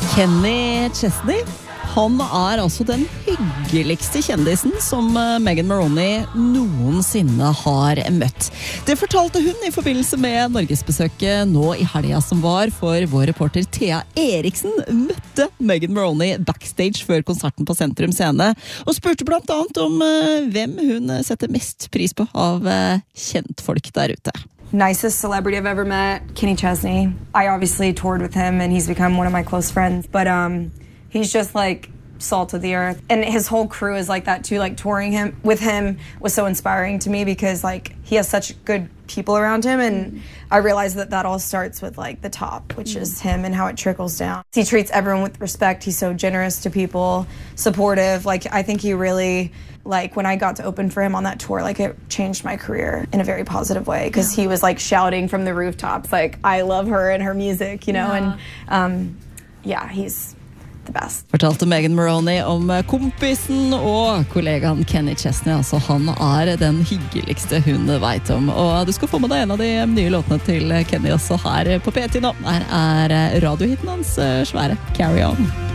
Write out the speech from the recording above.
Kenny Chesney, han altså den hyggeligste kjendisen som Megan Moroney noensinne har møtt. Det fortalte hun I forbindelse med Norgesbesøket nå I helgen som var, for vår reporter Thea Eriksen møtte Megan Moroney backstage før konserten på Sentrum Scene, og spurte blant annet om hvem hun setter mest pris på av kjentfolk der ute. Nicest celebrity I've ever met, Kenny Chesney. I obviously toured with him and he's become one of my close friends, but he's just like salt of the earth. And his whole crew is like that too, like touring with him was so inspiring to me because like he has such good people around him, and I realized that all starts with like the top, which is him, and how it trickles down. He treats everyone with respect. He's so generous to people, supportive. Like I think he really, like when I got to open for him on that tour, like it changed my career in a very positive way because he was like shouting from the rooftops like I love her and her music, you know, and he's the best. Fortalte Megan Moroney om kompisen og kollegaen Kenny Chesney, altså han den hyggeligste hun vet om. Og du skal få med deg en av de nye låtene til Kenny også her på P10 nå. Her radiohitten hans svære Carry On.